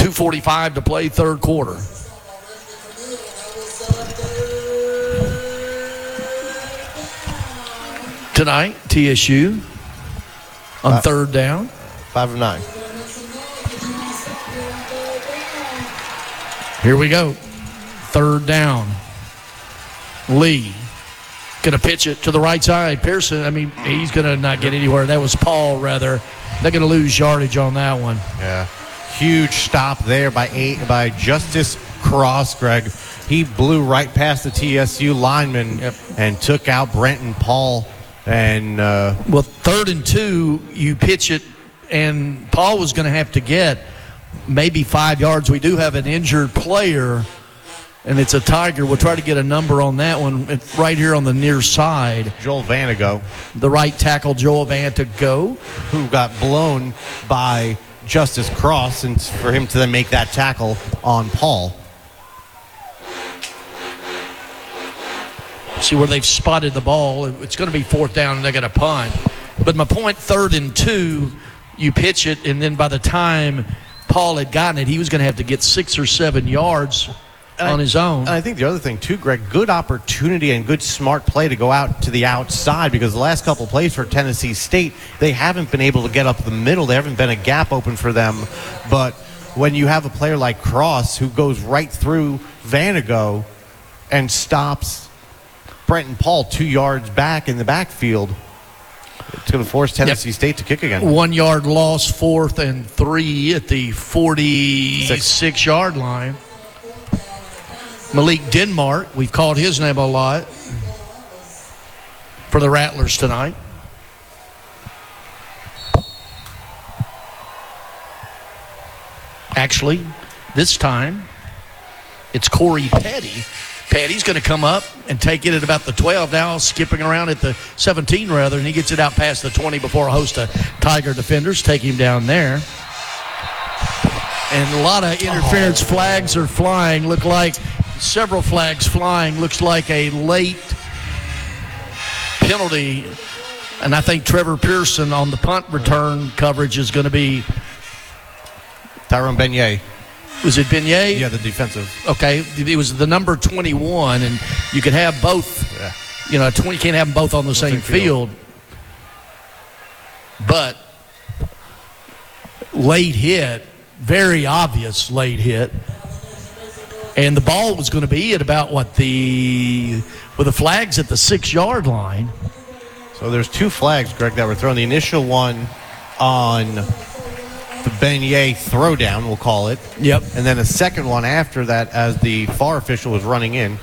2:45 to play, third quarter. Tonight, TSU on third down. 5 of 9. Here we go. Third down. Lee going to pitch it to the right side. Pearson, he's going to not get anywhere. That was Paul, rather. They're going to lose yardage on that one. Yeah. Huge stop there by Justice Cross, Greg. He blew right past the TSU lineman and took out Brenton Paul. And well, 3rd and 2, you pitch it, and Paul was going to have to get maybe 5 yards. We do have an injured player, and it's a Tiger. We'll try to get a number on that one. It's right here on the near side. Joel Vanago. The right tackle, Joel Vanago. Who got blown by Justice Cross, and for him to then make that tackle on Paul. See where they've spotted the ball. It's going to be 4th down, and they're going to punt. But my point, 3rd and 2, you pitch it, and then by the time Paul had gotten it, he was going to have to get 6 or 7 yards on his own. And I think the other thing, too, Greg, good opportunity and good smart play to go out to the outside, because the last couple plays for Tennessee State, they haven't been able to get up the middle. There haven't been a gap open for them. But when you have a player like Cross who goes right through Vanago and stops Brenton Paul 2 yards back in the backfield, it's going to force Tennessee State to kick again. 1 yard loss, 4th and 3 at the 46-yard line. Malik Denmark, we've called his name a lot for the Rattlers tonight. Actually, this time, it's Corey Petty. Petty's going to come up and take it at about the 12 now, skipping around at the 17 rather, and he gets it out past the 20 before a host of Tiger defenders take him down there. And a lot of interference flags are flying. Look like several flags flying. Looks like a late penalty. And I think Trevor Pearson on the punt return coverage is going to be Tyrone Beignet. Was it Beignet? Yeah, the defensive. Okay, it was the number 21, and you could have both. Yeah. You know, 20 can't have them both on the same field. But late hit, very obvious late hit. And the ball was going to be at about with the flags at the 6-yard line. So there's 2 flags, Greg, that were thrown. The initial one on the Beignet throwdown, we'll call it. Yep. And then a second one after that as the FAR official was running in.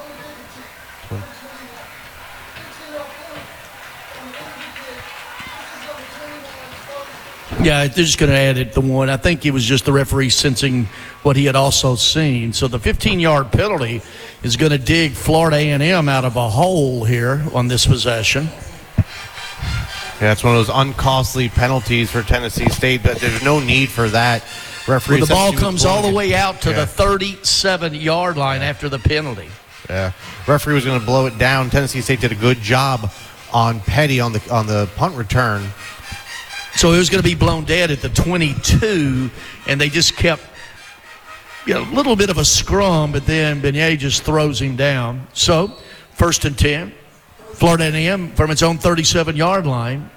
Yeah, they're just going to add it to one. I think it was just the referee sensing what he had also seen. So the 15-yard penalty is going to dig Florida A&M out of a hole here on this possession. Yeah, it's one of those uncostly penalties for Tennessee State, but there's no need for that. Referee, well, the ball comes all the way out to the 37-yard line after the penalty. Yeah, referee was going to blow it down. Tennessee State did a good job on Petty on the punt return. So it was going to be blown dead at the 22, and they just kept a little bit of a scrum, but then Beignet just throws him down. So 1st and 10. Florida A&M from its own 37-yard line.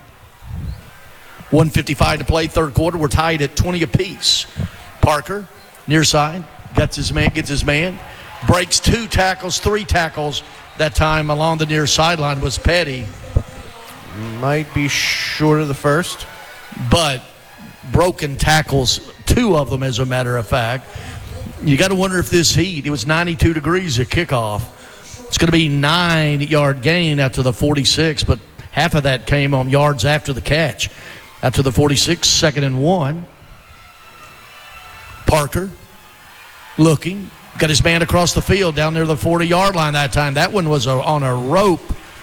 1:55 to play, third quarter. We're tied at 20 apiece. Parker, near side, gets his man, breaks 2 tackles, 3 tackles. That time along the near sideline was Petty. Might be short of the first. But broken tackles, 2 of them as a matter of fact. You got to wonder if this heat, it was 92 degrees at kickoff. It's going to be 9-yard gain out to the 46, but half of that came on yards after the catch. Out to the 46, 2nd and 1. Parker looking, got his man across the field down near the 40-yard line that time. That one was on a rope.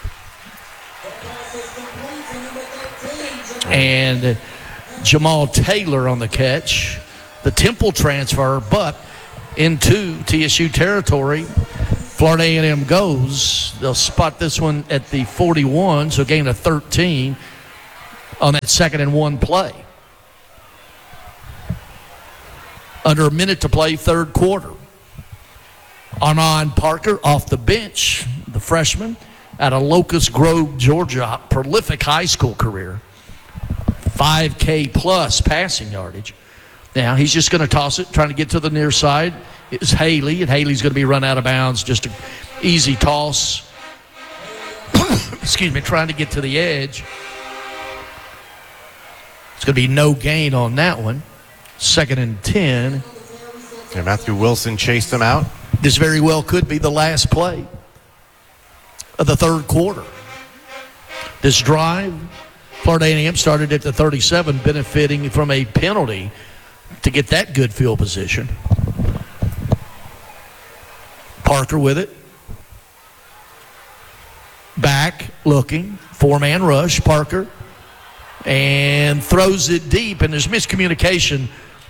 And Jamal Taylor on the catch. The Temple transfer, but into TSU territory. Florida A&M goes. They'll spot this one at the 41, so gain of 13 on that 2nd and 1 play. Under a minute to play, third quarter. Armand Parker off the bench, the freshman out of Locust Grove, Georgia, prolific high school career. 5K plus passing yardage. Now he's just going to toss it, trying to get to the near side. It's Haley, and Haley's going to be run out of bounds. Just an easy toss. Excuse me, trying to get to the edge. It's going to be no gain on that one. 2nd and 10. And Matthew Wilson chased him out. This very well could be the last play of the third quarter. This drive, Florida A&M started at the 37, benefiting from a penalty to get that good field position. Parker with it. Back, looking. 4-man rush, Parker. And throws it deep, and there's miscommunication.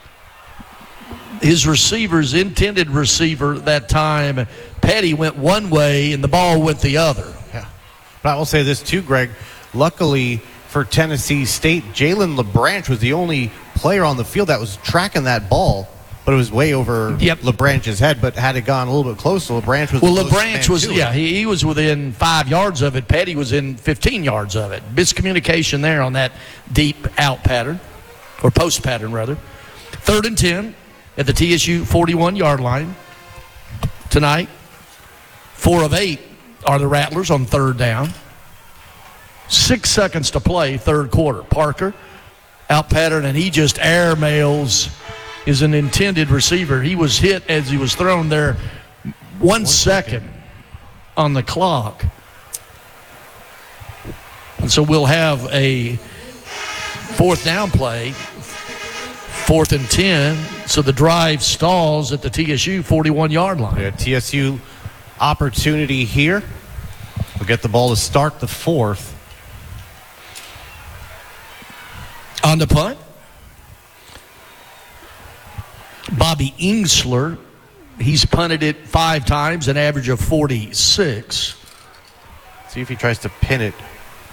His receiver's intended receiver that time, Petty, went one way and the ball went the other. Yeah. But I will say this too, Greg. Luckily for Tennessee State, Jalen LeBranch was the only player on the field that was tracking that ball, but it was way over LeBranch's head. But had it gone a little bit closer, LeBranch was LeBranch was, he was within 5 yards of it. Petty was in 15 yards of it. Miscommunication there on that deep out pattern, or post pattern rather. 3rd and 10. At the TSU 41-yard line tonight. 4 of 8 are the Rattlers on 3rd down. 6 seconds to play, third quarter. Parker out pattern, and he just airmails is an intended receiver. He was hit as he was thrown there. 1 second on the clock. And so we'll have a 4th down play. 4th and 10, so the drive stalls at the TSU 41-yard line. Yeah, TSU opportunity here. We'll get the ball to start the 4th. On the punt, Bobby Ingsler, he's punted it 5 times, an average of 46. See if he tries to pin it.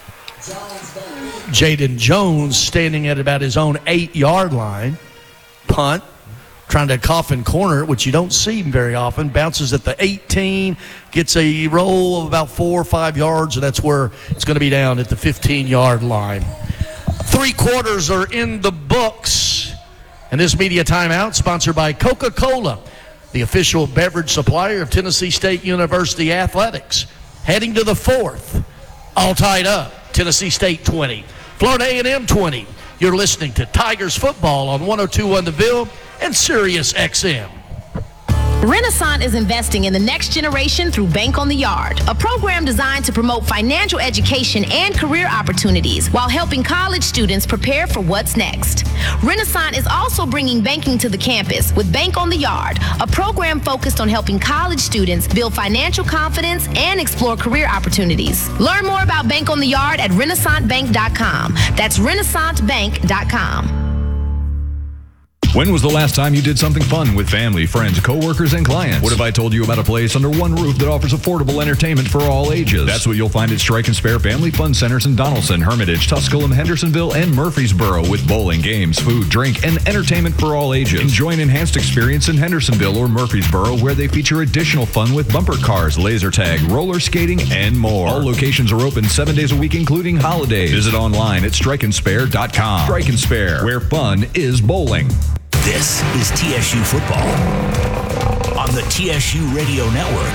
Jaden Jones standing at about his own 8-yard line. Punt, trying to coffin corner, which you don't see very often. Bounces at the 18, gets a roll of about 4 or 5 yards, and that's where it's going to be down at the 15-yard line. 3 quarters are in the books. And this media timeout sponsored by Coca-Cola, the official beverage supplier of Tennessee State University Athletics. Heading to the 4th, all tied up. Tennessee State 20, Florida A&M 20. You're listening to Tigers football on 102.1 The Ville and Sirius XM. Renaissance is investing in the next generation through Bank on the Yard, a program designed to promote financial education and career opportunities while helping college students prepare for what's next. Renaissance is also bringing banking to the campus with Bank on the Yard, a program focused on helping college students build financial confidence and explore career opportunities. Learn more about Bank on the Yard at renaissancebank.com. That's renaissancebank.com. When was the last time you did something fun with family, friends, coworkers, and clients? What if I told you about a place under one roof that offers affordable entertainment for all ages? That's what you'll find at Strike and Spare Family Fun Centers in Donaldson, Hermitage, Tusculum, Hendersonville, and Murfreesboro with bowling, games, food, drink, and entertainment for all ages. Enjoy an enhanced experience in Hendersonville or Murfreesboro where they feature additional fun with bumper cars, laser tag, roller skating, and more. All locations are open 7 days a week, including holidays. Visit online at strikeandspare.com. Strike and Spare, where fun is bowling. This is TSU football on the TSU Radio Network.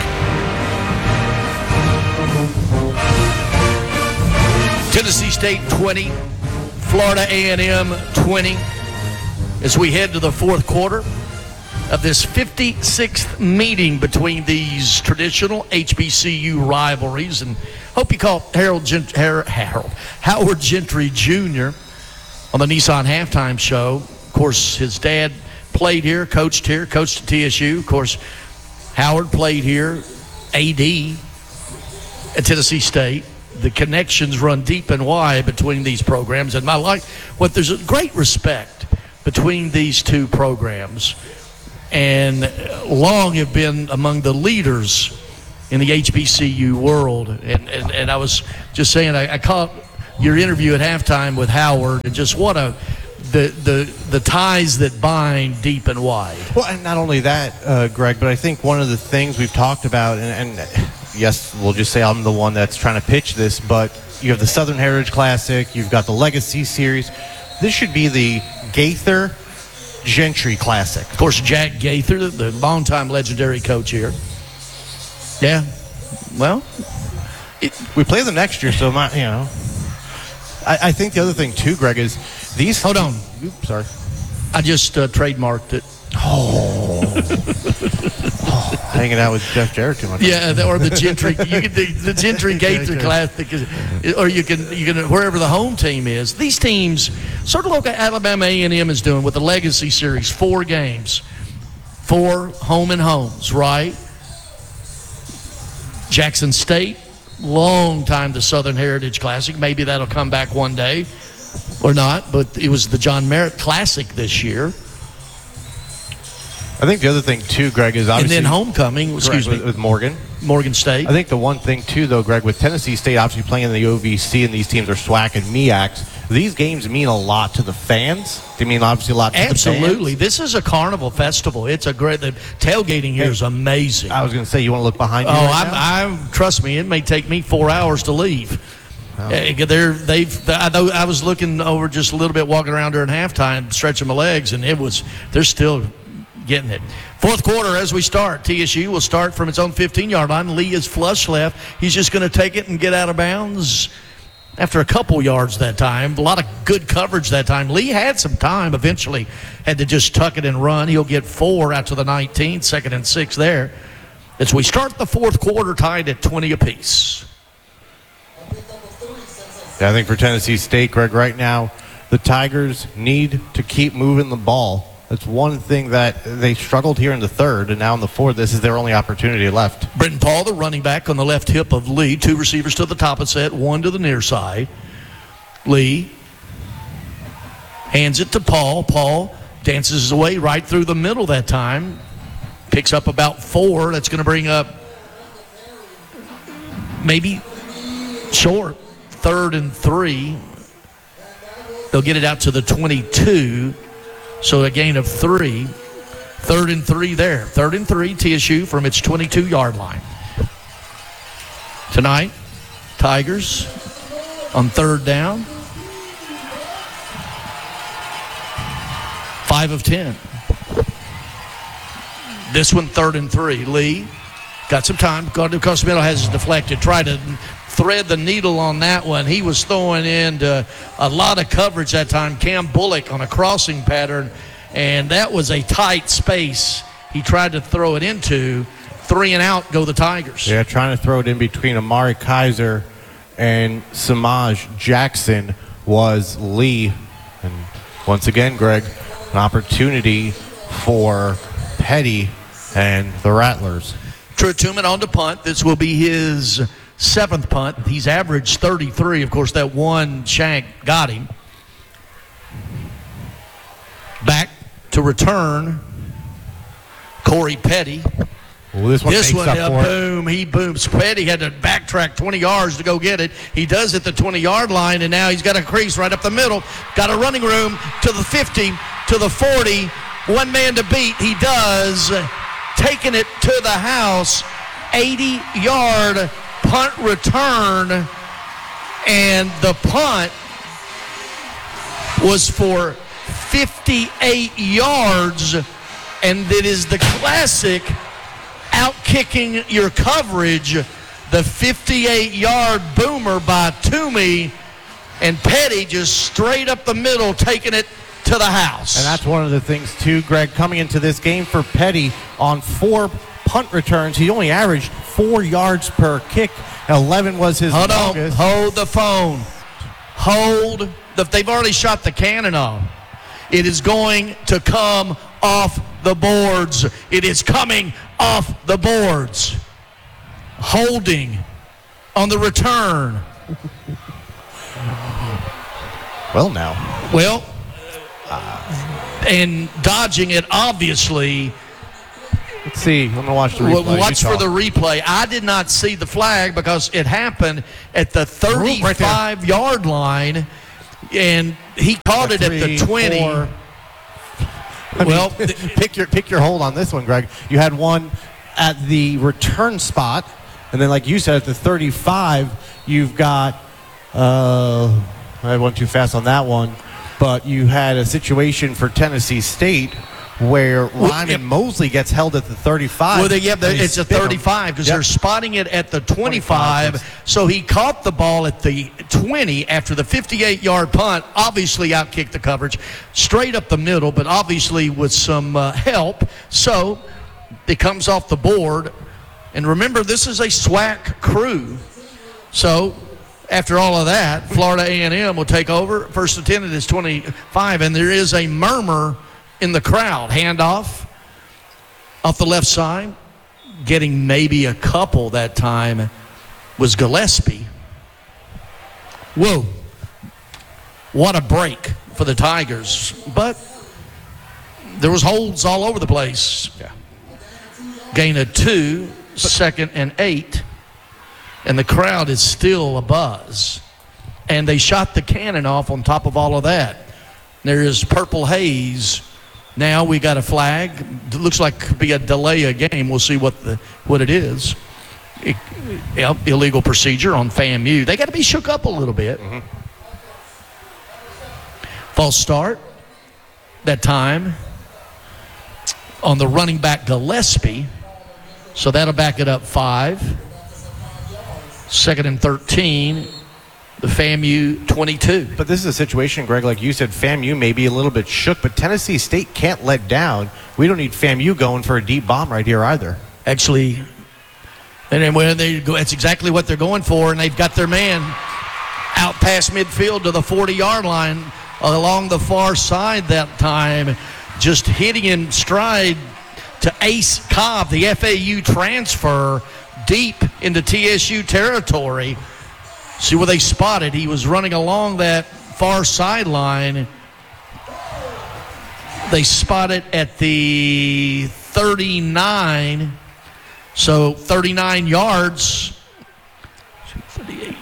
Tennessee State 20, Florida A&M 20. As we head to the 4th quarter of this 56th meeting between these traditional HBCU rivalries, and hope you caught Howard Gentry Jr. on the Nissan Halftime Show. Of course, his dad played here, coached at TSU. Of course, Howard played here, AD at Tennessee State. The connections run deep and wide between these programs, and there's a great respect between these two programs, and long have been among the leaders in the HBCU world. And I was just saying, I caught your interview at halftime with Howard, and just what a the ties that bind deep and wide. Well, and not only that, Greg, but I think one of the things we've talked about, and yes, we'll just say I'm the one that's trying to pitch this, but you have the Southern Heritage Classic, you've got the Legacy Series. This should be the Gaither Gentry Classic. Of course, Jack Gaither, the longtime legendary coach here. Yeah, well, we play them next year, so I think the other thing too, Greg, is these. Hold on. Oops, sorry. I just trademarked it. Hanging out with Jeff Jarrett too much. Yeah, or the Gentry. You can do the Gentry Gaither Classic, or you can wherever the home team is. These teams, sort of like Alabama A&M is doing with the Legacy Series, 4 games, 4 home and homes, right? Jackson State, long time the Southern Heritage Classic. Maybe that'll come back one day, or not. But it was the John Merritt Classic this year. I think the other thing too, Greg, is obviously and then homecoming. Excuse me, with Morgan State. I think the one thing too, though, Greg, with Tennessee State obviously playing in the OVC, and these teams are SWAC and MEACs. These games mean a lot to the fans. They mean obviously a lot to the fans. Absolutely. This is a carnival festival. It's a great. The tailgating here is amazing. I was going to say, you want to look behind you? Trust me, it may take me 4 hours to leave. Oh. I was looking over just a little bit, walking around during halftime, stretching my legs, and they're still getting it. Fourth quarter as we start. TSU will start from its own 15-yard line. Lee is flush left. He's just going to take it and get out of bounds after a couple yards that time. A lot of good coverage that time. Lee had some time, eventually had to just tuck it and run. He'll get 4 out to the 19, 2nd and 6 there. As we start the fourth quarter, tied at 20 apiece. Yeah, I think for Tennessee State, Greg, right now, the Tigers need to keep moving the ball. That's one thing that they struggled here in the third, and now in the fourth, this is their only opportunity left. Britton Paul, the running back, on the left hip of Lee. 2 receivers to the top of the set, 1 to the near side. Lee hands it to Paul. Paul dances his way right through the middle that time. Picks up about 4. That's going to bring up maybe short, 3rd and 3. They'll get it out to the 22. So a gain of 3. 3rd and 3 there. 3rd and 3, TSU from its 22-yard line. Tonight, Tigers on 3rd down. 5 of 10. This one, 3rd and 3. Lee got some time. Gardner Cosmito has it deflected. Try to thread the needle on that one. He was throwing into a lot of coverage that time. Cam Bullock on a crossing pattern, and that was a tight space he tried to throw it into. 3 and out go the Tigers. Yeah, trying to throw it in between Amari Kaiser and Samaj Jackson was Lee. And once again, Greg, an opportunity for Petty and the Rattlers. True Tuman on to punt. This will be his 7th punt. He's averaged 33. Of course, that one shank got him. Back to return, Corey Petty. Well, this one boom, he booms. Petty had to backtrack 20 yards to go get it. He does at the 20-yard line, and now he's got a crease right up the middle. Got a running room to the 50, to the 40. One man to beat. He does. Taking it to the house. 80-yard punt return, and the punt was for 58 yards, and it is the classic out-kicking your coverage, the 58-yard boomer by Toomey, and Petty just straight up the middle taking it to the house. And that's one of the things, too, Greg, coming into this game for Petty on 4 punt returns. He only averaged 4 yards per kick. 11 was his longest. Hold the phone. They've already shot the cannon off. It is going to come off the boards. It is coming off the boards. Holding on the return. Well, and dodging it, obviously. Let's see. I'm going to watch the replay. Watch for the replay. I did not see the flag because it happened at the 35-yard line. and he caught it at the 20. 4. Well, pick your hold on this one, Greg. You had one at the return spot, and then, like you said, at the 35, you've got. I went too fast on that one, but you had a situation for Tennessee State where Ryman Mosley gets held at the 35. Well, it's a 35 because they're spotting it at the 25. So he caught the ball at the 20 after the 58-yard punt, obviously outkicked the coverage, straight up the middle, but obviously with some help. So it comes off the board. And remember, this is a SWAC crew. So after all of that, Florida A&M will take over. First and 10 at his 25, and there is a murmur in the crowd. Handoff off the left side, getting maybe a couple that time was Gillespie. Whoa. What a break for the Tigers. But there was holds all over the place. Yeah. Gain of 2, second and 8. And the crowd is still abuzz. And they shot the cannon off on top of all of that. There is purple haze. Now we got a flag. It looks like it could be a delay of game. We'll see what it is. Illegal procedure on FAMU. They got to be shook up a little bit. Mm-hmm. False start. That time on the running back Gillespie. So that'll back it up 5. Second and 13. The FAMU 22. But this is a situation, Greg, like you said, FAMU may be a little bit shook, but Tennessee State can't let down. We don't need FAMU going for a deep bomb right here either. Actually, and then when they go, that's exactly what they're going for, and they've got their man out past midfield to the 40-yard line along the far side that time, just hitting in stride to Ace Cobb, the FAU transfer, deep into TSU territory. See where they spotted. He was running along that far sideline. They spotted at the 39. So 39 yards. 38.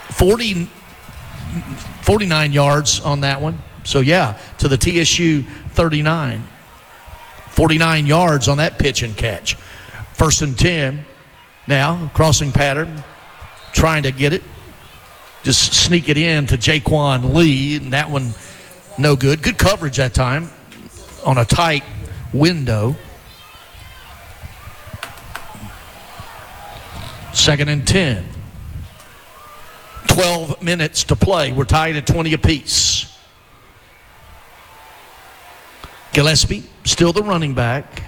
49 yards on that one. So, yeah, to the TSU 39. 49 yards on that pitch and catch. First and 10. Now, crossing pattern. Trying to get it. Just sneak it in to Jaquan Lee, and that one no good. Good coverage that time on a tight window. Second and 10. 12 minutes to play. We're tied at 20 apiece. Gillespie, still the running back.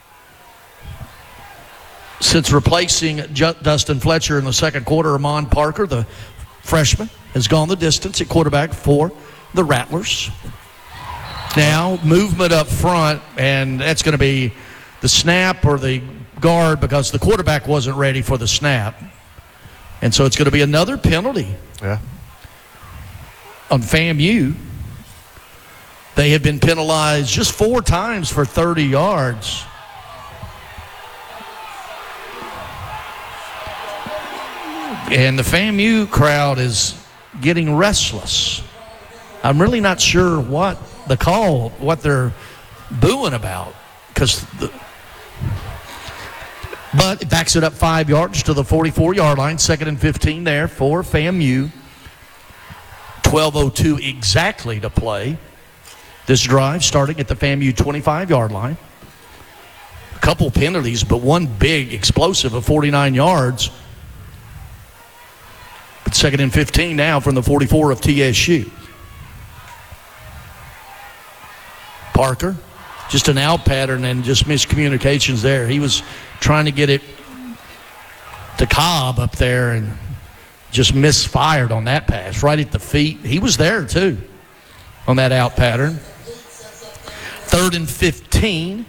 Since replacing Dustin Fletcher in the second quarter, Amon Parker, the freshman, has gone the distance at quarterback for the Rattlers. Now, movement up front, and that's going to be the snap or the guard because the quarterback wasn't ready for the snap. And so it's going to be another penalty. Yeah. On FAMU. They have been penalized just 4 times for 30 yards. And the FAMU crowd is getting restless. I'm really not sure what the call, what they're booing about. But it backs it up 5 yards to the 44-yard line. Second and 15 there for FAMU. 12:02 exactly to play. This drive starting at the FAMU 25-yard line. A couple penalties, but one big explosive of 49 yards. But second and 15 now from the 44 of TSU. Parker, just an out pattern and just miscommunications there. He was trying to get it to Cobb up there and just misfired on that pass right at the feet. He was there too on that out pattern. Third and 15.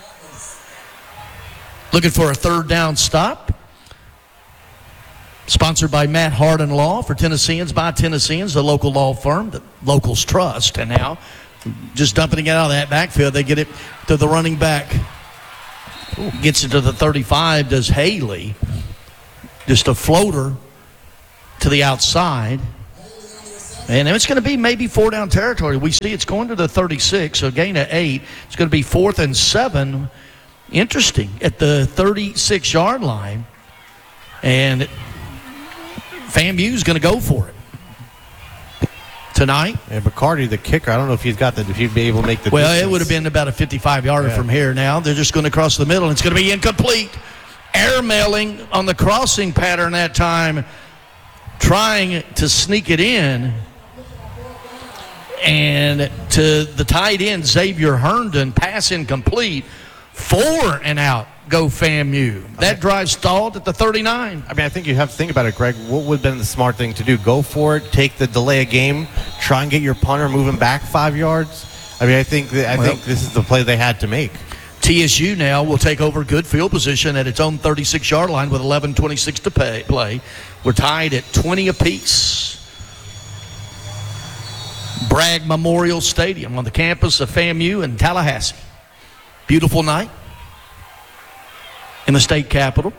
Looking for a third down stop. Sponsored by Matt Hardin Law for Tennesseans by Tennesseans, the local law firm that locals trust. And now, just dumping it out of that backfield, they get it to the running back. Gets it to the 35, does Haley. Just a floater to the outside. And it's going to be maybe 4-down territory. We see it's going to the 36, so gain of 8. It's going to be 4th and 7. Interesting, at the 36-yard line. And FAMU's going to go for it tonight. And Bacardi, the kicker, I don't know if if he'd be able to make the distance. It would have been about a 55-yarder from here now. They're just going to cross the middle, and it's going to be incomplete. Air mailing on the crossing pattern that time, trying to sneak it in. And to the tight end, Xavier Herndon, pass incomplete. 4 and out, go FAMU. That drive stalled at the 39. I mean, I think you have to think about it, Greg. What would have been the smart thing to do? Go for it, take the delay of game, try and get your punter moving back 5 yards. I mean, I think this is the play they had to make. TSU now will take over good field position at its own 36-yard line with 11:26 to play. We're tied at 20 apiece. Bragg Memorial Stadium on the campus of FAMU in Tallahassee. Beautiful night in the state capitol.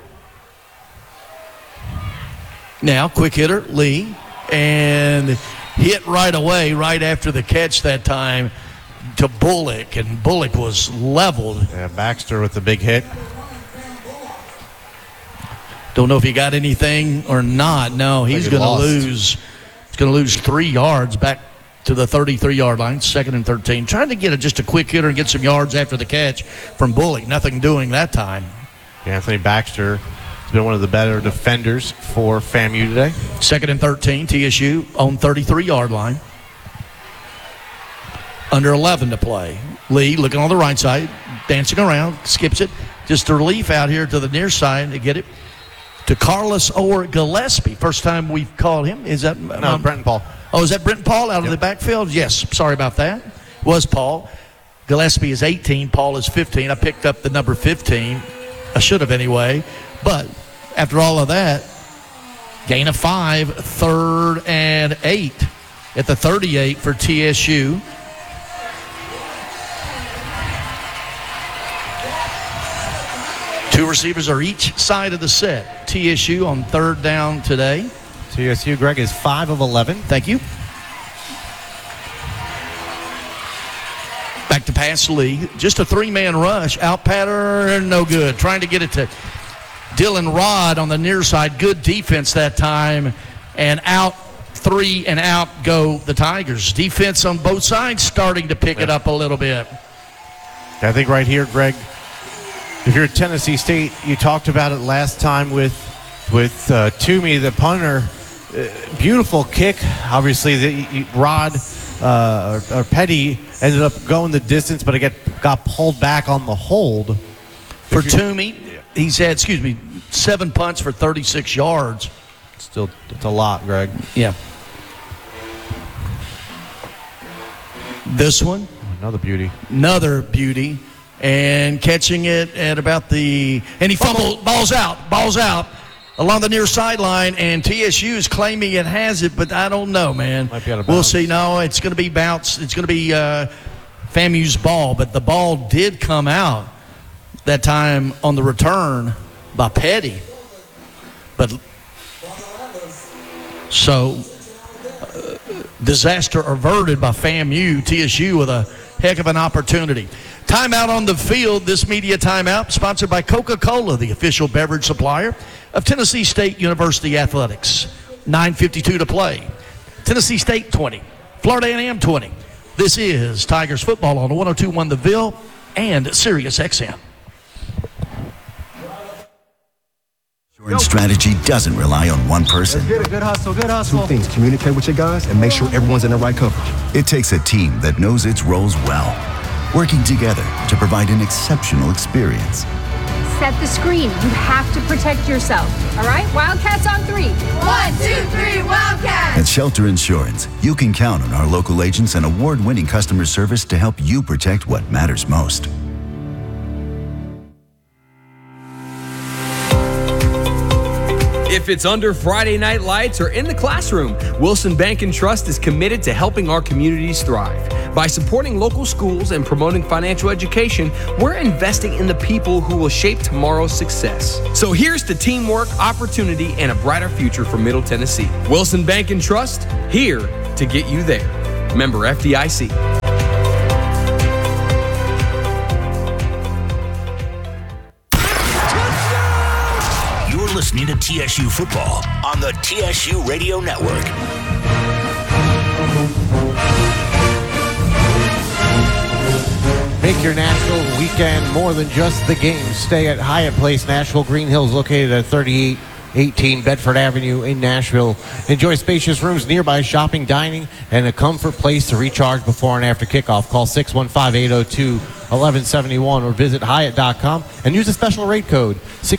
Now, quick hitter, Lee, and hit right away, right after the catch that time to Bullock, and Bullock was leveled. Yeah, Baxter with the big hit. Don't know if he got anything or not. No, he's going to lose. He's going to lose 3 yards back to the 33-yard line, 2nd and 13. Trying to get just a quick hitter and get some yards after the catch from Bullock. Nothing doing that time. Yeah, Anthony Baxter has been one of the better defenders for FAMU today. 2nd and 13, TSU on 33-yard line. Under 11 to play. Lee looking on the right side, dancing around, skips it. Just a relief out here to the near side to get it to Carlos Orr Gillespie. First time we've called him. Is that no, Brenton Paul? Oh, is that Brenton Paul out of the backfield? Yes, sorry about that. Was Paul. Gillespie is 18, Paul is 15. I picked up the number 15. I should have anyway. But after all of that, gain of 5, 3rd and 8 at the 38 for TSU. Two receivers are each side of the set. TSU on 3rd down today. TSU, Greg, is 5 of 11. Thank you. Back to pass Lee. Just a 3-man rush. Out pattern, no good. Trying to get it to Dylan Rod on the near side. Good defense that time. And out 3 and out go the Tigers. Defense on both sides starting to pick it up a little bit. I think right here, Greg, if you're at Tennessee State, you talked about it last time with Toomey, the punter. Beautiful kick. Obviously, Rod or Petty ended up going the distance, but it got pulled back on the hold. For Toomey, he's had, 7 punts for 36 yards. Still, it's a lot, Greg. Yeah. This one. Another beauty. And catching it at about and he fumbled, balls out along the near sideline, and TSU is claiming it has it, but I don't know, man. Might be out of bounds. We'll see. No, it's going to be bounce. It's going to be FAMU's ball, but the ball did come out that time on the return by Petty. But so disaster averted by FAMU. TSU with a heck of an opportunity. Timeout on the field. This media timeout sponsored by Coca-Cola, the official beverage supplier of Tennessee State University Athletics. 9:52 to play. Tennessee State 20, Florida A&M 20. This is Tigers football on 102.1 The Ville and Sirius XM. Insurance strategy doesn't rely on one person. Let's get it. Good hustle, good hustle. 2 things. Communicate with your guys and make sure everyone's in the right coverage. It takes a team that knows its roles well, working together to provide an exceptional experience. Set the screen. You have to protect yourself. All right? Wildcats on 3. 1, 2, 3, Wildcats! At Shelter Insurance, you can count on our local agents and award-winning customer service to help you protect what matters most. If it's under Friday night lights or in the classroom, Wilson Bank and Trust is committed to helping our communities thrive. By supporting local schools and promoting financial education, we're investing in the people who will shape tomorrow's success. So here's to teamwork, opportunity, and a brighter future for Middle Tennessee. Wilson Bank and Trust, here to get you there. Member FDIC. You're listening to TSU Football on the TSU Radio Network. Make your Nashville weekend more than just the game. Stay at Hyatt Place, Nashville Green Hills, located at 3818 Bedford Avenue in Nashville. Enjoy spacious rooms, nearby shopping, dining, and a comfort place to recharge before and after kickoff. Call 615-802-1171 or visit Hyatt.com and use the special rate code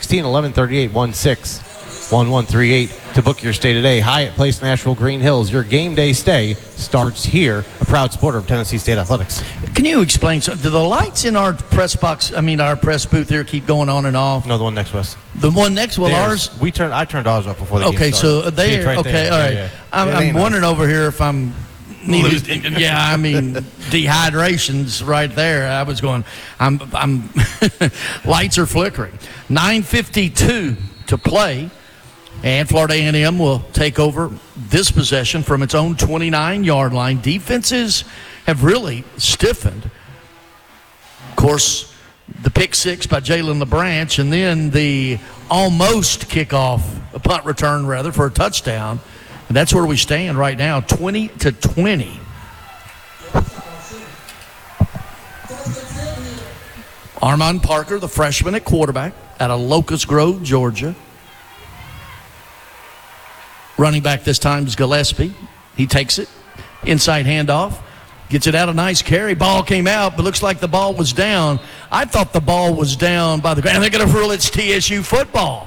161138161138 to book your stay today. Hyatt Place, Nashville Green Hills. Your game day stay starts here. A proud supporter of Tennessee State Athletics. Can you explain? So, do the lights in our press box, our press booth here, keep going on and off? No, the one next to us. The one next to ours? I turned ours up before the game started. So there. Right okay, there. all right. Yeah. I'm wondering over here if I'm dehydration's right there. I was going. I'm lights are flickering. 9:52 to play. And Florida A&M will take over this possession from its own 29-yard line. Defenses have really stiffened. Of course, the pick six by Jalen LeBranch, and then the almost kickoff, a punt return rather, for a touchdown. And that's where we stand right now, 20-20. Armand Parker, the freshman at quarterback, out of Locust Grove, Georgia. Running back this time is Gillespie. He takes it. Inside handoff. Gets it out. A nice carry. Ball came out, but looks like the ball was down. I thought the ball was down by the ground. And they're going to rule it's TSU football.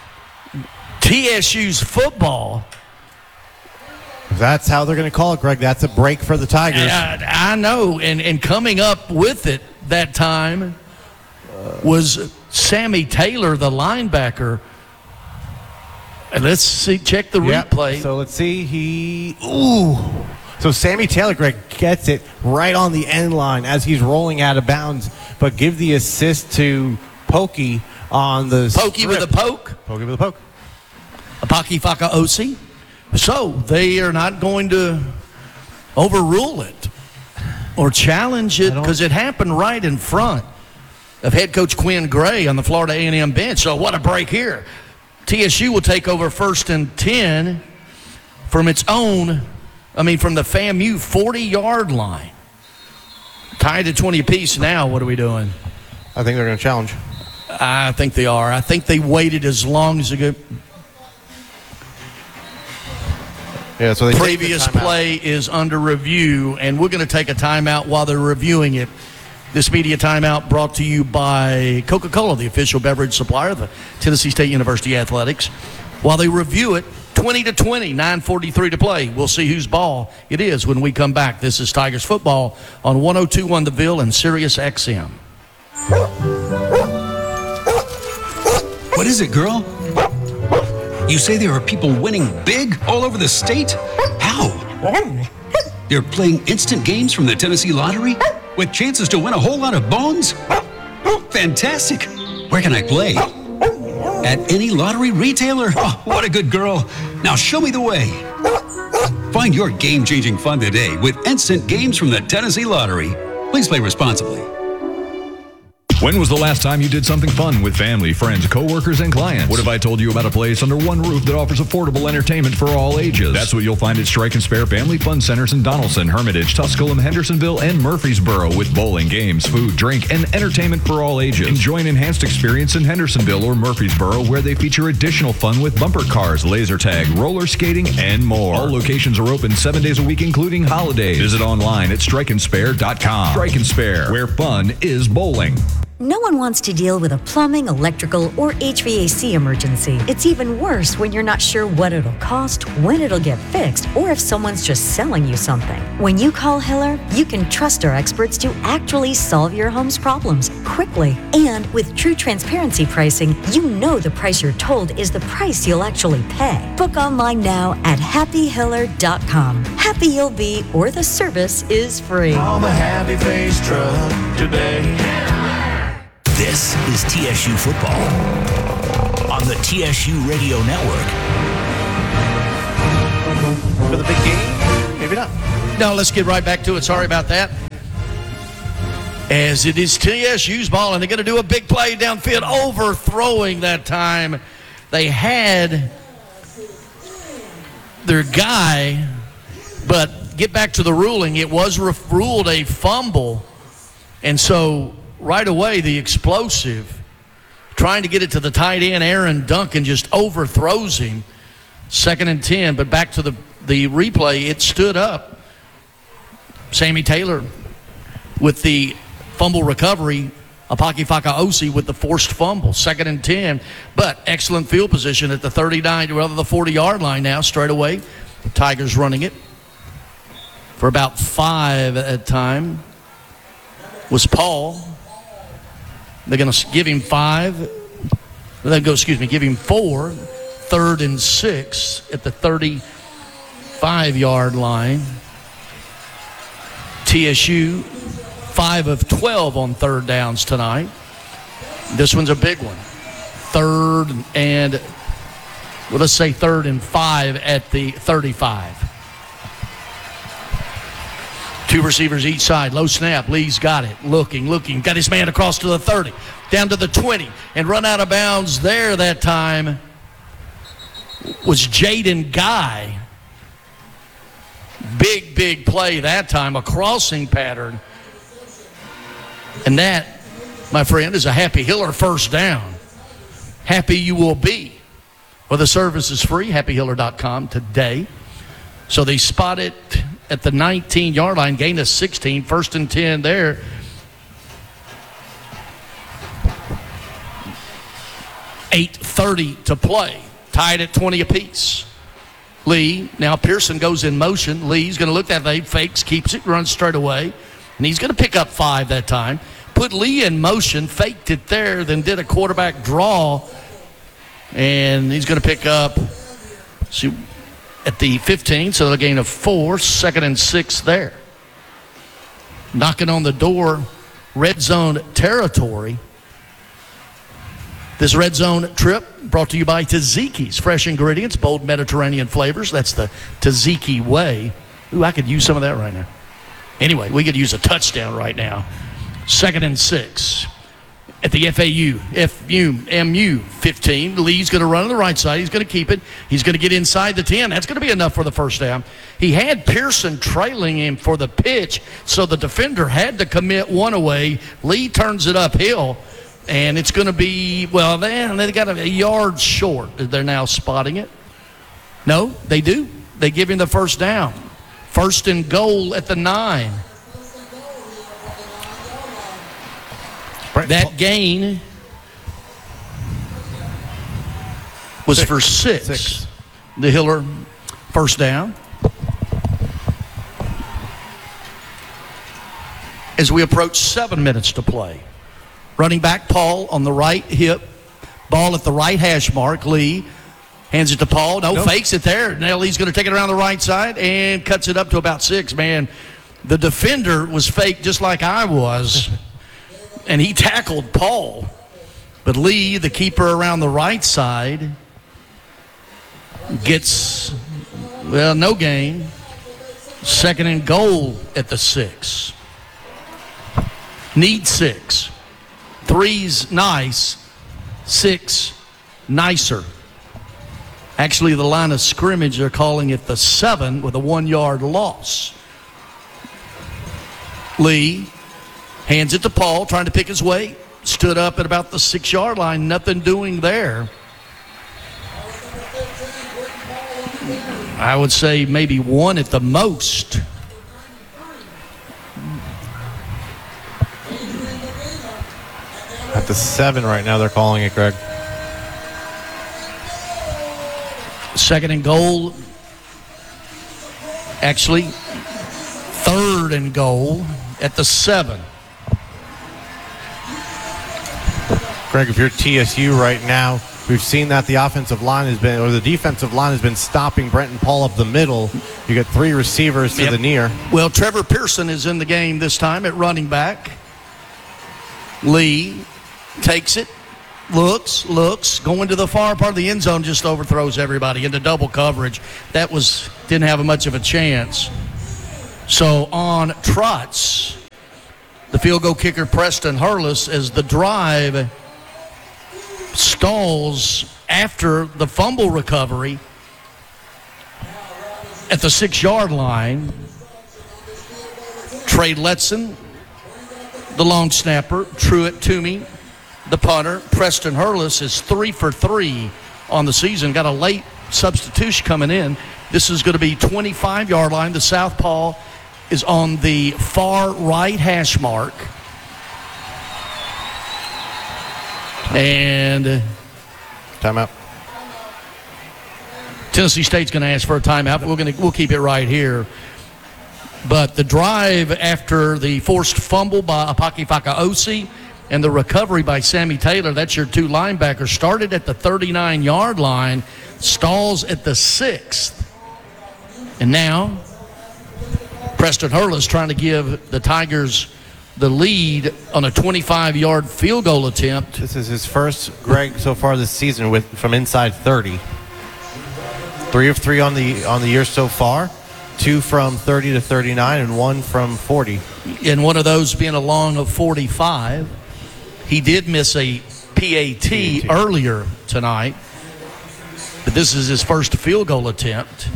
TSU's football. That's how they're going to call it, Greg. That's a break for the Tigers. I know. And coming up with it that time was Sammy Taylor, the linebacker. And let's see, check the replay. So let's see. So Sammy Taylor, Greg, gets it right on the end line as he's rolling out of bounds, but give the assist to Pokey on the Pokey with a poke. Pokey with a poke. Apaki Faka Osi. So they are not going to overrule it or challenge it because it happened right in front of head coach Quinn Gray on the Florida A&M bench. So what a break here. TSU will take over 1st and 10 from its own, from the FAMU 40-yard line. Tied at 20 apiece now. What are we doing? I think they're going to challenge. I think they are. I think they waited as long as they could. Yeah, so previous play is under review, and we're going to take a timeout while they're reviewing it. This media timeout brought to you by Coca-Cola, the official beverage supplier of the Tennessee State University Athletics. While they review it, 20-20, 9:43 to play. We'll see whose ball it is when we come back. This is Tigers football on 102.1 The Ville and Sirius XM. What is it, girl? You say there are people winning big all over the state? How? They're playing instant games from the Tennessee Lottery with chances to win a whole lot of bones? Fantastic. Where can I play? At any lottery retailer? Oh, what a good girl. Now show me the way. Find your game-changing fun today with instant games from the Tennessee Lottery. Please play responsibly. When was the last time you did something fun with family, friends, coworkers, and clients? What if I told you about a place under one roof that offers affordable entertainment for all ages? That's what you'll find at Strike and Spare Family Fun Centers in Donaldson, Hermitage, Tusculum, Hendersonville, and Murfreesboro with bowling, games, food, drink, and entertainment for all ages. Enjoy an enhanced experience in Hendersonville or Murfreesboro where they feature additional fun with bumper cars, laser tag, roller skating, and more. All locations are open 7 days a week, including holidays. Visit online at strikeandspare.com. Strike and Spare, where fun is bowling. No one wants to deal with a plumbing, electrical, or HVAC emergency. It's even worse when you're not sure what it'll cost, when it'll get fixed, or if someone's just selling you something. When you call Hiller, you can trust our experts to actually solve your home's problems quickly. And with true transparency pricing, you know the price you're told is the price you'll actually pay. Book online now at happyhiller.com. Happy you'll be, or the service is free. Call the Happy Face Truck today. This is TSU Football on the TSU Radio Network. For the big game Maybe not. No, let's get right back to it. Sorry about that. As it is TSU's ball, and they're going to do a big play downfield, overthrowing that time. They had their guy, but get back to the ruling. It was ruled a fumble, and so right away the explosive, trying to get it to the tight end, Aaron Duncan just overthrows him. 2nd and 10, but back to the replay, it stood up. Sammy Taylor with the fumble recovery, Apaki Fakaosi with the forced fumble. 2nd and 10, but excellent field position at the 39, rather the 40-yard line now, straight away. The Tigers running it for about 5 at time. Was Paul. They're going to give him 5. Give him 4. 3rd and 6 at the 35-yard line. TSU 5 of 12 on 3rd downs tonight. This one's a big one. 3rd and, well, let's say 3rd and 5 at the 35. 2 receivers each side. Low snap. Lee's got it. Looking. Got his man across to the 30. Down to the 20. And run out of bounds there that time was Jaden Guy. Big play that time. A crossing pattern. And that, my friend, is a Happy Hiller first down. Happy you will be. Well, the service is free. HappyHiller.com today. So they spot it at the 19-yard line, gain of 16, 1st and 10 there. .8:30 to play, tied at 20 apiece. Lee, now Pearson goes in motion. Lee's going to look that way, fakes, keeps it, runs straight away. And he's going to pick up 5 that time. Put Lee in motion, faked it there, then did a quarterback draw. And he's going to pick up, see, at the 15, so a gain of 4, 2nd and 6 there. Knocking on the door, red zone territory. This red zone trip brought to you by Tzatziki's. Fresh ingredients, bold Mediterranean flavors. That's the Tzatziki way. Ooh, I could use some of that right now. Anyway, we could use a touchdown right now. 2nd and 6 at the MU 15. Lee's going to run on the right side. He's going to keep it. He's going to get inside the 10. That's going to be enough for the first down. He had Pearson trailing him for the pitch, so the defender had to commit one away. Lee turns it uphill, and it's going to be, well, they got a yard short. They're now spotting it. No, they do. They give him the first down. 1st and goal at the 9. That gain was for 6. The Hiller first down. As we approach 7 minutes to play. Running back Paul on the right hip. Ball at the right hash mark. Lee hands it to Paul. Nope. Fakes it there. Now Lee's going to take it around the right side and cuts it up to about 6. Man, the defender was faked just like I was. And he tackled Paul. But Lee, the keeper around the right side, gets, well, no gain. 2nd and goal at the 6. Need 6. 3's nice. 6 nicer. Actually, the line of scrimmage, they're calling it the 7 with a 1-yard loss. Lee hands it to Paul, trying to pick his way. Stood up at about the 6-yard line. Nothing doing there. I would say maybe 1 at the most. At the 7 right now, they're calling it, Greg. 2nd and goal. Actually, 3rd and goal at the 7. Greg, if you're TSU right now, we've seen that the offensive line has been, or the defensive line has been stopping Brenton Paul up the middle. You got 3 receivers to the near. Well, Trevor Pearson is in the game this time at running back. Lee takes it, looks, going to the far part of the end zone, just overthrows everybody into double coverage. That didn't have much of a chance. So on trots, the field goal kicker Preston Hurlis, as the drive stalls after the fumble recovery at the 6-yard line. Trey Letson, the long snapper, Truett Toomey, the punter. Preston Hurlis is 3 for 3 on the season. Got a late substitution coming in. This is going to be 25-yard line. The southpaw is on the far right hash mark. And timeout. Tennessee State's going to ask for a timeout. We'll keep it right here. But the drive after the forced fumble by Apaki Fakaosi and the recovery by Sammy Taylor, that's your two linebackers, started at the 39-yard line, stalls at the 6th. And now Preston Hurlis trying to give the Tigers the lead on a 25-yard field goal attempt. This is his first, Greg, so far this season from inside 30. 3 of 3 on the year so far. 2 from 30 to 39 and 1 from 40. And one of those being a long of 45. He did miss a PAT earlier tonight, but this is his first field goal attempt.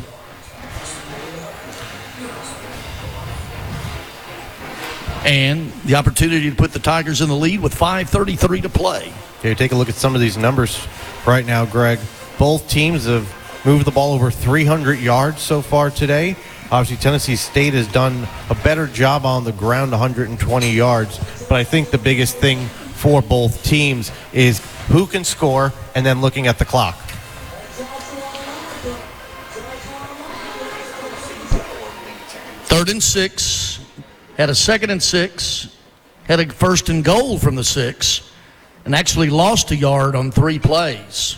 And the opportunity to put the Tigers in the lead with 5:33 to play. Okay, take a look at some of these numbers right now, Greg. Both teams have moved the ball over 300 yards so far today. Obviously, Tennessee State has done a better job on the ground, 120 yards. But I think the biggest thing for both teams is who can score and then looking at the clock. Third and 6. Had a 2nd and 6, had a 1st and goal from the 6, and actually lost a yard on 3 plays.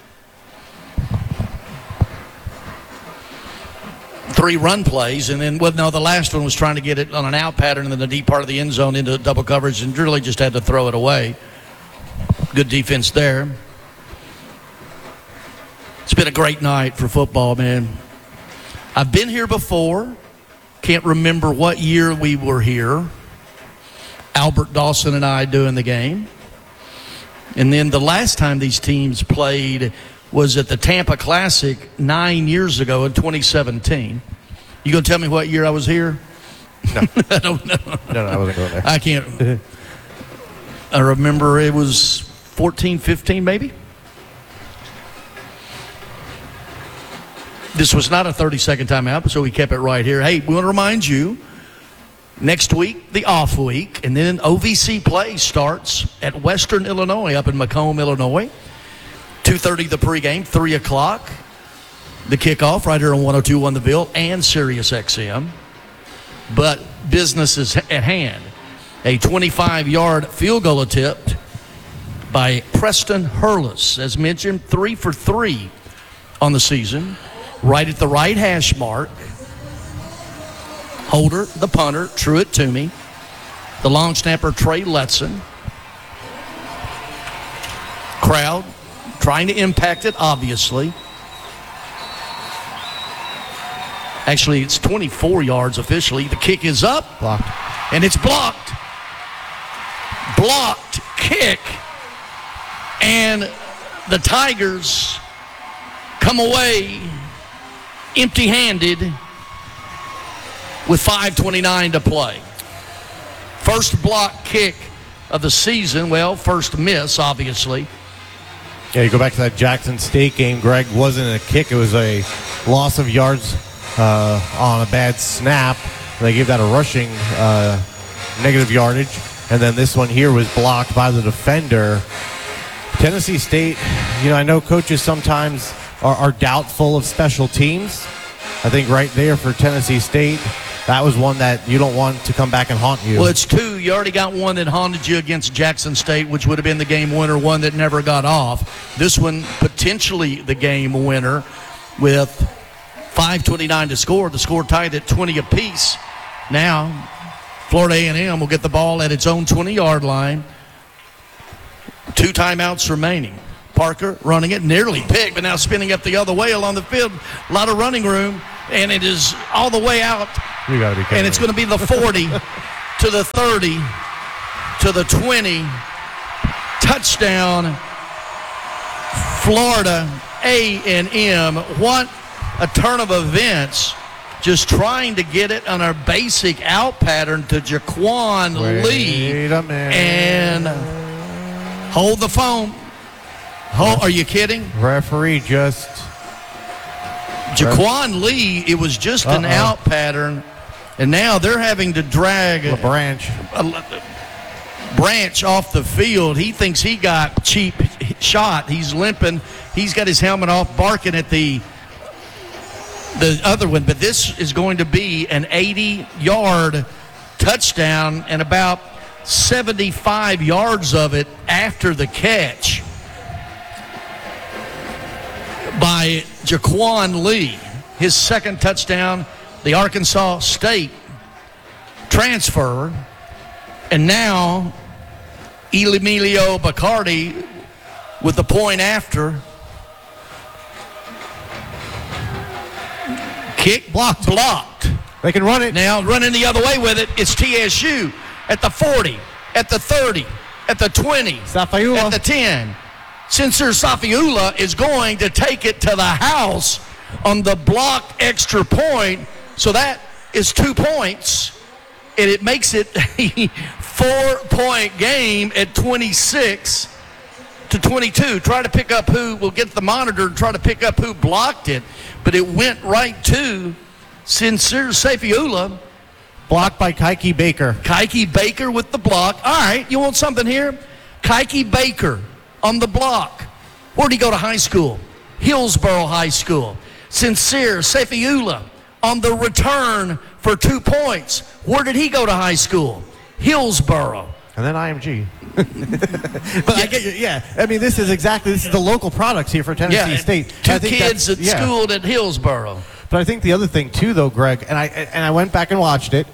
3 run plays, and then, the last one was trying to get it on an out pattern in the deep part of the end zone into double coverage and really just had to throw it away. Good defense there. It's been a great night for football, man. I've been here before. Can't remember what year we were here. Albert Dawson and I doing the game. And then the last time these teams played was at the Tampa Classic 9 years ago in 2017. You going to tell me what year I was here? No. I don't know. No, I wasn't going there. I can't. I remember it was 14, 15 maybe. This was not a 30-second timeout, so we kept it right here. Hey, we want to remind you, next week, the off week, and then OVC play starts at Western Illinois up in Macomb, Illinois. 2:30 the pregame, 3 o'clock the kickoff right here on 102.1 The Ville and Sirius XM. But business is at hand. A 25-yard field goal attempt by Preston Hurlis. As mentioned, 3 for 3 on the season. Right at the right hash mark. Holder, the punter, Truett Toomey. The long snapper, Trey Letson. Crowd trying to impact it, obviously. Actually, it's 24 yards officially. The kick is up. Blocked. And it's blocked. Blocked kick. And the Tigers come away empty-handed with 5:29 to play. First block kick of the season. Well, first miss, obviously. Yeah, you go back to that Jackson State game, Greg. Wasn't a kick. It was a loss of yards on a bad snap. They gave that a rushing negative yardage. And then this one here was blocked by the defender. Tennessee State, I know coaches sometimes are doubtful of special teams. I think right there for Tennessee State, that was one that you don't want to come back and haunt you. Well, it's 2. You already got one that haunted you against Jackson State, which would have been the game winner, one that never got off. This one, potentially the game winner with 5:29 to score. The score tied at 20 apiece. Now, Florida A&M will get the ball at its own 20-yard line. 2 timeouts remaining. Parker running it, nearly picked, but now spinning up the other way along the field. A lot of running room. and it is all the way out. You got to be kidding And it's me. going to be the 40 to the 30 to the 20. Touchdown, Florida A&M. What a turn of events. Just trying to get it on our basic out pattern to Jaquan Lee. Wait a minute. And hold the phone. Are you kidding? Referee just... Jaquan Lee, it was just an out pattern, and now they're having to drag Branch off the field. He thinks he got cheap shot. He's limping. He's got his helmet off, barking at the other one. But this is going to be an 80-yard touchdown and about 75 yards of it after the catch by Jaquan Lee. His second touchdown, the Arkansas State transfer. And now Emilio Bacardi with the point after. Kick blocked. They can run it. Now running the other way with it. It's TSU at the 40, at the 30, at the 20, Safiula. at the 10. Sincere Safiula is going to take it to the house on the blocked extra point. So that is 2 points. And it makes it a 4-point game at 26 to 22. Try to pick up who will get the monitor and try to pick up who blocked it. But it went right to Sincere Safiula. Blocked by Kike Baker. Kike Baker with the block. All right, you want something here? Kike Baker on the block. Where'd he go to high school? Hillsboro High School. Sincere Safiula on the return for 2 points. Where did he go to high school? Hillsboro. And then IMG. But I get you. Yeah, I mean, this is the local products here for Tennessee State. Two kids that schooled at Hillsboro. But I think the other thing too, though, Greg, and I went back and watched it.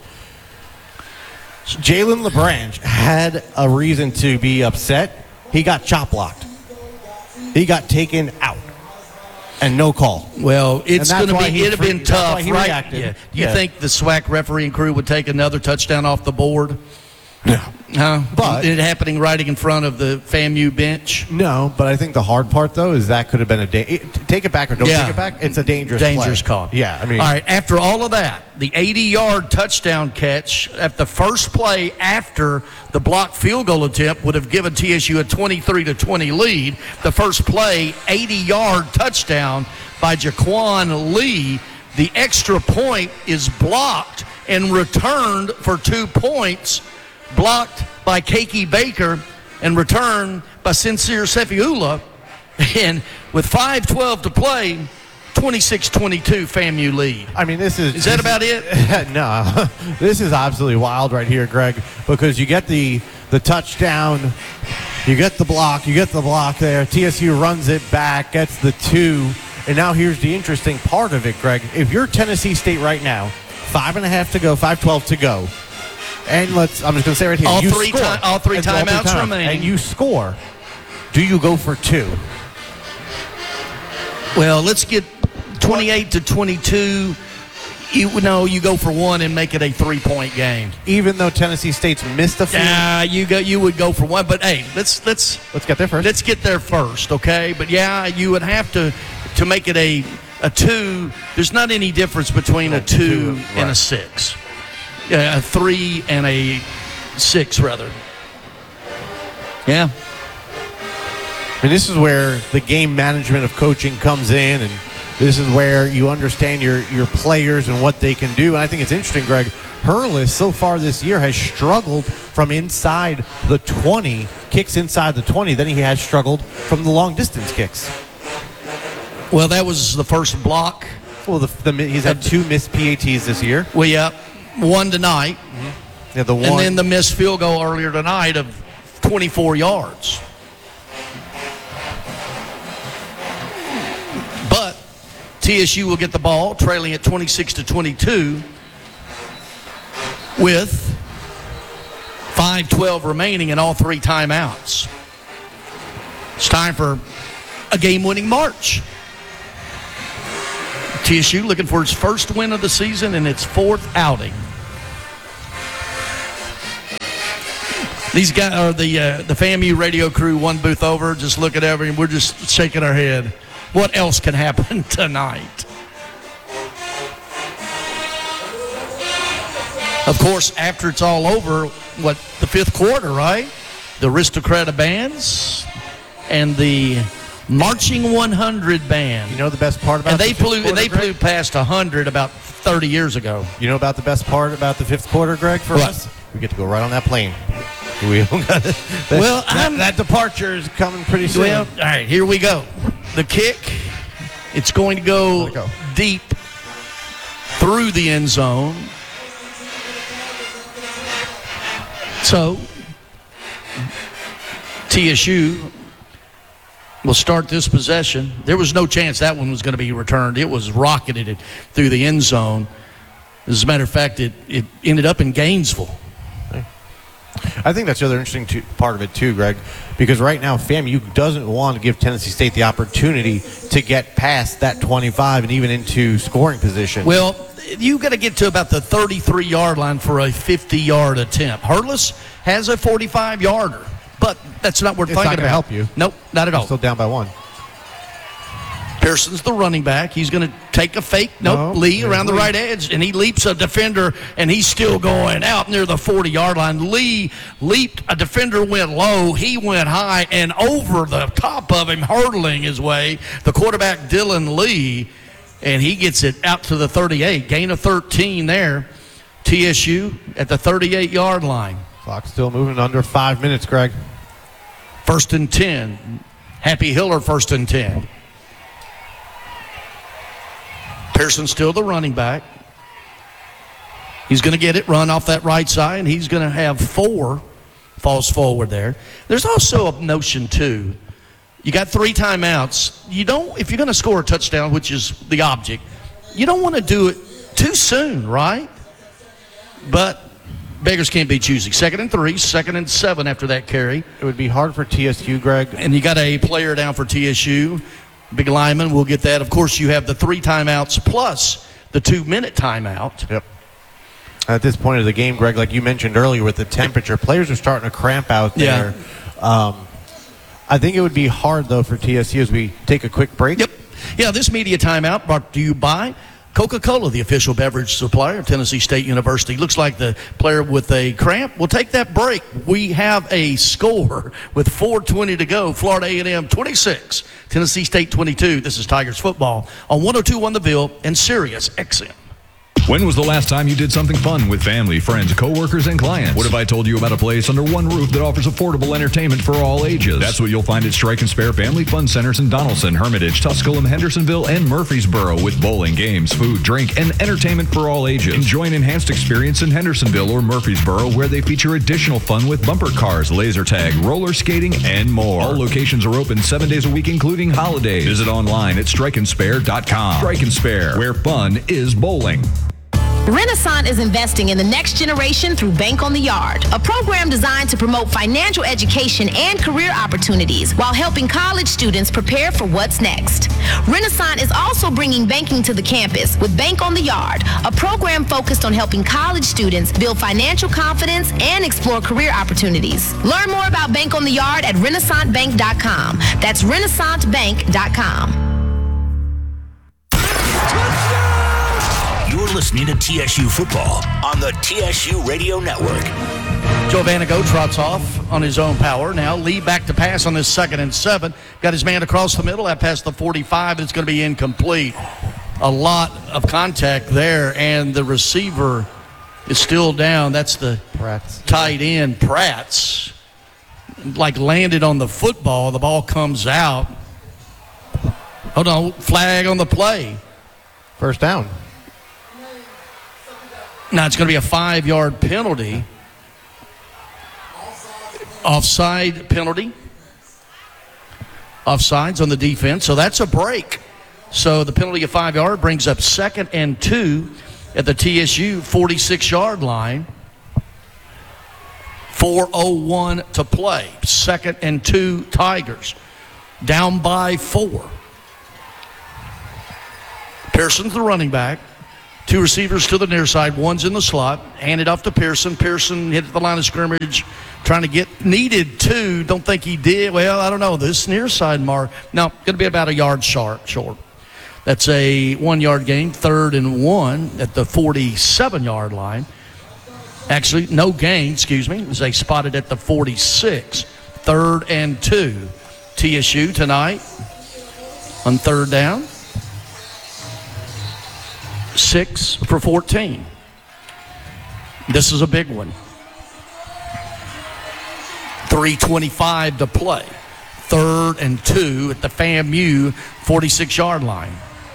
Jalen LeBranch had a reason to be upset. He got chop blocked. He got taken out. And no call. Well, it's going to be, it'd have been tough, he right? reacted. Yeah. You think the SWAC refereeing crew would take another touchdown off the board? No. Huh? But it happening right in front of the FAMU bench? No, but I think the hard part, though, is that could have been take it back or don't take it back. It's a dangerous call. Yeah, I mean. All right, after all of that, the 80-yard touchdown catch at the first play after the blocked field goal attempt would have given TSU a 23-20 lead. The first play, 80-yard touchdown by Jaquan Lee. The extra point is blocked and returned for 2 points. Blocked by Kike Baker and returned by Sincere Safiula. And with 5:12 to play, 26-22 FAMU lead. I mean, is that about it? No. This is absolutely wild right here, Greg, because you get the touchdown, you get the block there. TSU runs it back, gets the 2. And now here's the interesting part of it, Greg. If you're Tennessee State right now, 5.5 to go, 5:12 to go. And I'm just going to say right here, all you three score. All three timeouts remaining. And you score. Do you go for 2? Well, let's get 28-22. You go for 1 and make it a 3-point game. Even though Tennessee State's missed the field? You would go for 1. But, hey, let's get there first. Let's get there first, okay? But, you would have to make it a 2. There's not any difference between a 2 and a 6. A 3 and a 6, rather. Yeah. And this is where the game management of coaching comes in, and this is where you understand your players and what they can do. And I think it's interesting, Greg. Hurlis so far this year has struggled from inside the 20, kicks inside the 20. Then he has struggled from the long distance kicks. Well, that was the first block. Well, he's had 2 missed PATs this year. Well, yeah. 1 tonight. Mm-hmm. Yeah, the 1. And then the missed field goal earlier tonight of 24 yards. But TSU will get the ball, trailing at 26-22 with 5:12 remaining and all 3 timeouts. It's time for a game-winning march. TSU looking for its first win of the season and its fourth outing. These guys are the FAMU radio crew, one booth over, just looking over, and we're just shaking our head. What else can happen tonight? Of course, after it's all over, the fifth quarter, right? The Aristocrata bands and the Marching 100 band. You know the best part about and they flew past 100 about 30 years ago. You know about the best part about the fifth quarter, Greg, for us? We get to go right on that plane. That departure is coming pretty soon. Well, all right, here we go. The kick, it's going to go deep through the end zone. So, TSU will start this possession. There was no chance that one was going to be returned. It was rocketed through the end zone. As a matter of fact, it ended up in Gainesville. I think that's the other interesting part of it too, Greg, because right now FAMU doesn't want to give Tennessee State the opportunity to get past that 25 and even into scoring position. Well, you got to get to about the 33-yard line for a 50-yard attempt. Hurtless has a 45-yarder, but that's not what we're thinking about. It's not going to help you. Nope, not at all. Still down by one. Pearson's the running back. He's going to take a fake. Lee around the right edge, and he leaps a defender, and he's still going out near the 40-yard line. Lee leaped. A defender went low. He went high, and over the top of him, hurdling his way, the quarterback, Dylan Lee, and he gets it out to the 38. Gain of 13 there. TSU at the 38-yard line. Clock still moving under 5 minutes, Greg. 1st and 10. Happy Hiller, 1st and 10. Pearson's still the running back. He's going to get it run off that right side, and he's going to have 4 falls forward there. There's also a notion, too. You got 3 timeouts. If you're going to score a touchdown, which is the object, you don't want to do it too soon, right? But beggars can't be choosy. 2nd and 3, 2nd and 7 after that carry. It would be hard for TSU, Greg. And you got a player down for TSU. Big lineman, we'll get that. Of course, you have the 3 timeouts plus the 2-minute timeout. Yep. At this point of the game, Greg, like you mentioned earlier with the temperature, players are starting to cramp out there. Yeah. I think it would be hard, though, for TSU as we take a quick break. Yep. Yeah, this media timeout brought to you by Coca-Cola, the official beverage supplier of Tennessee State University. Looks like the player with a cramp will take that break. We have a score with 4:20 to go. Florida A&M 26, Tennessee State 22. This is Tigers football on 102.1 The Ville and Sirius XM. When was the last time you did something fun with family, friends, coworkers, and clients? What if I told you about a place under one roof that offers affordable entertainment for all ages? That's what you'll find at Strike and Spare Family Fun Centers in Donaldson, Hermitage, Tusculum, Hendersonville, and Murfreesboro with bowling, games, food, drink, and entertainment for all ages. Enjoy an enhanced experience in Hendersonville or Murfreesboro where they feature additional fun with bumper cars, laser tag, roller skating, and more. All locations are open 7 days a week, including holidays. Visit online at strikeandspare.com. Strike and Spare, where fun is bowling. Renaissance is investing in the next generation through Bank on the Yard, a program designed to promote financial education and career opportunities while helping college students prepare for what's next. Renaissance is also bringing banking to the campus with Bank on the Yard, a program focused on helping college students build financial confidence and explore career opportunities. Learn more about Bank on the Yard at renaissancebank.com. That's renaissancebank.com. You're listening to TSU Football on the TSU Radio Network. Joe Vanago trots off on his own power. Now Lee back to pass on this 2nd and 7. Got his man across the middle. That past the 45. It's going to be incomplete. A lot of contact there, and the receiver is still down. That's the tight end, Pratt's. Like landed on the football. The ball comes out. Hold on. Flag on the play. First down. Now it's going to be a 5-yard penalty. Offside penalty. Offsides on the defense. So that's a break. So the penalty of 5-yard brings up 2nd and 2 at the TSU 46-yard line. 4:01 to play. 2nd and 2 Tigers. Down by 4. Pearson's the running back. Two receivers to the near side. One's in the slot. Handed off to Pearson. Pearson hit the line of scrimmage, trying to get needed two. Don't think he did. Well, I don't know. This near side mark. No, going to be about a yard short. That's a 1 yard gain. 3rd and 1 at the 47-yard line. Actually, no gain, excuse me. As they spotted at the 46. 3rd and 2. TSU tonight on 3rd down. 6 for 14. This is a big one. 3:25 to play. 3rd and 2 at the FAMU 46-yard line.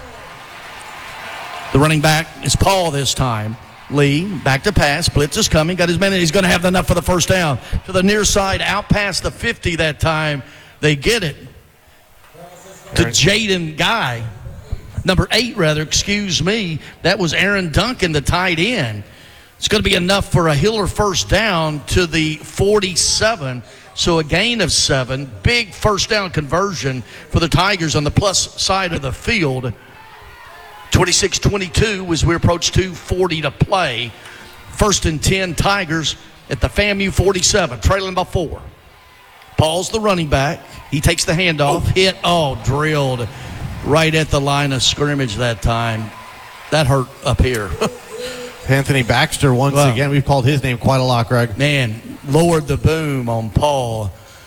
The running back is Paul this time. Lee, back to pass. Blitz is coming. Got his man. He's going to have enough for the first down. To the near side, out past the 50 that time. They get it to Jaden Guy. Number 8, excuse me. That was Aaron Duncan, the tight end. It's going to be enough for a Hiller first down to the 47. So a gain of 7. Big first down conversion for the Tigers on the plus side of the field. 26-22 as we approach 2:40 to play. 1st and 10 Tigers at the FAMU 47, trailing by 4. Paul's the running back. He takes the handoff. Drilled right at the line of scrimmage that time. That hurt up here. Anthony Baxter once again. We've called his name quite a lot, Greg. Man, lowered the boom on Paul.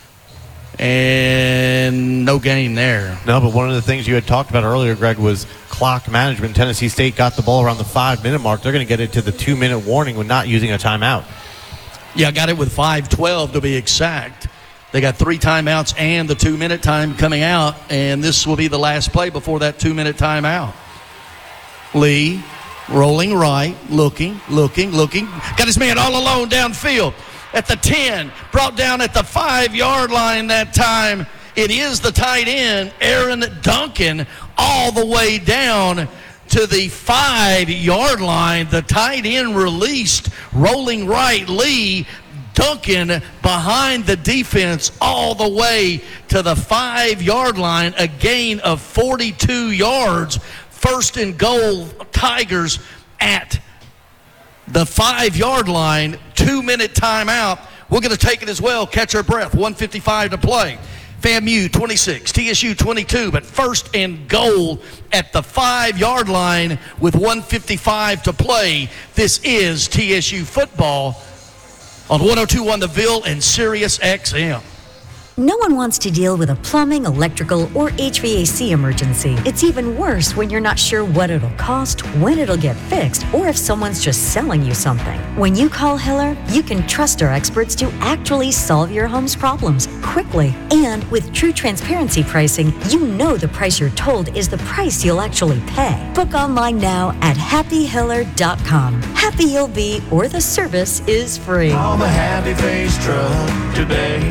And no gain there. No, but one of the things you had talked about earlier, Greg, was clock management. Tennessee State got the ball around the 5-minute mark. They're going to get it to the 2-minute warning when not using a timeout. Yeah, I got it with 5:12 to be exact. They got 3 timeouts and the 2-minute time coming out, and this will be the last play before that 2-minute timeout. Lee rolling right, looking. Got his man all alone downfield at the 10, brought down at the 5-yard line that time. It is the tight end, Aaron Duncan, all the way down to the 5-yard line. The tight end released, rolling right, Lee. Duncan behind the defense all the way to the 5-yard line, a gain of 42 yards. 1st and goal, Tigers at the 5-yard line. 2-minute timeout. We're going to take it as well. Catch our breath. 1:55 to play. FAMU 26, TSU 22, but 1st and goal at the 5-yard line with 1:55 to play. This is TSU football on 102.1 The Ville and Sirius XM. No one wants to deal with a plumbing, electrical, or HVAC emergency. It's even worse when you're not sure what it'll cost, when it'll get fixed, or if someone's just selling you something. When you call Hiller, you can trust our experts to actually solve your home's problems quickly. And with true transparency pricing, you know the price you're told is the price you'll actually pay. Book online now at happyhiller.com. Happy you'll be, or the service is free. Call the Happy Face truck today.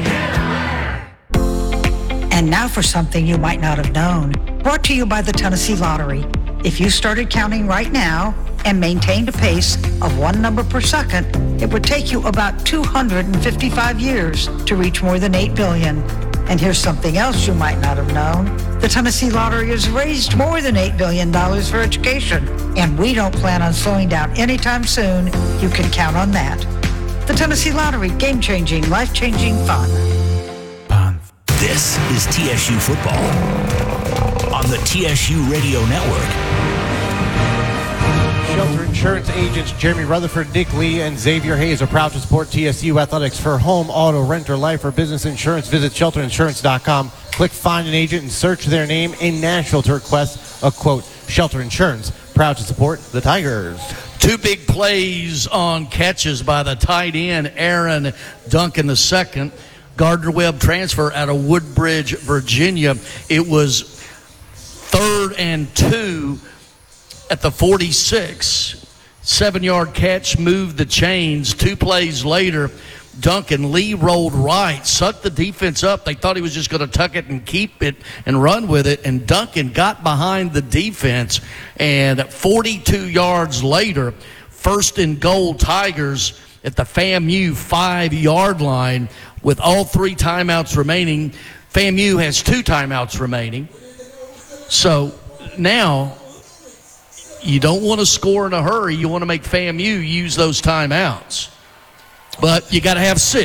And now for something you might not have known. Brought to you by the Tennessee Lottery. If you started counting right now and maintained a pace of 1 number per second, it would take you about 255 years to reach more than 8 billion. And here's something else you might not have known. The Tennessee Lottery has raised more than $8 billion for education, and we don't plan on slowing down anytime soon. You can count on that. The Tennessee Lottery, game-changing, life-changing fun. This is TSU football on the TSU Radio Network. Shelter Insurance agents Jeremy Rutherford, Dick Lee, and Xavier Hayes are proud to support TSU athletics. For home, auto, renter, life, or business insurance, visit shelterinsurance.com. Click Find an Agent and search their name in Nashville to request a quote. Shelter Insurance, proud to support the Tigers. 2 big plays on catches by the tight end, Aaron Duncan II. Gardner-Webb transfer out of Woodbridge, Virginia. It was 3rd and 2 at the 46. 7-yard catch, moved the chains. 2 plays later, Duncan Lee rolled right, sucked the defense up. They thought he was just going to tuck it and keep it and run with it, and Duncan got behind the defense. And 42 yards later, 1st and goal, Tigers at the FAMU 5-yard line with all 3 timeouts remaining. FAMU has 2 timeouts remaining. So now you don't want to score in a hurry. You want to make FAMU use those timeouts. But you got to have 6.